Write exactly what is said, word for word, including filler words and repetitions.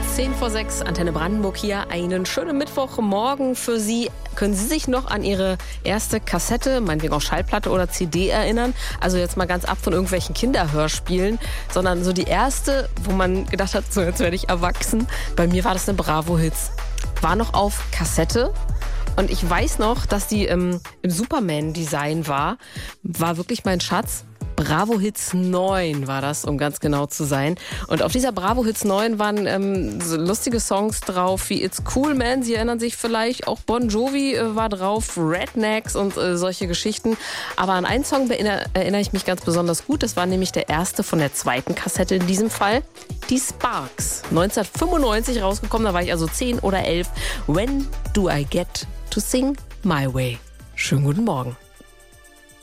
zehn vor sechs, Antenne Brandenburg hier. Einen schönen Mittwochmorgen für Sie. Können Sie sich noch an Ihre erste Kassette, meinetwegen auch Schallplatte oder C D erinnern? Also jetzt mal ganz ab von irgendwelchen Kinderhörspielen, sondern so die erste, wo man gedacht hat, so jetzt werde ich erwachsen. Bei mir war das eine Bravo Hits. War noch auf Kassette. Und ich weiß noch, dass die ähm, im Superman-Design war. War wirklich mein Schatz. Bravo Hits neun war das, um ganz genau zu sein. Und auf dieser Bravo Hits neun waren ähm, so lustige Songs drauf wie It's Cool Man, Sie erinnern sich vielleicht, auch Bon Jovi äh, war drauf, Rednecks und äh, solche Geschichten. Aber an einen Song erinnere, erinnere ich mich ganz besonders gut. Das war nämlich der erste von der zweiten Kassette in diesem Fall. Die Sparks, neunzehnhundertfünfundneunzig rausgekommen, da war ich also zehn oder elf. When do I get to sing my way? Schönen guten Morgen.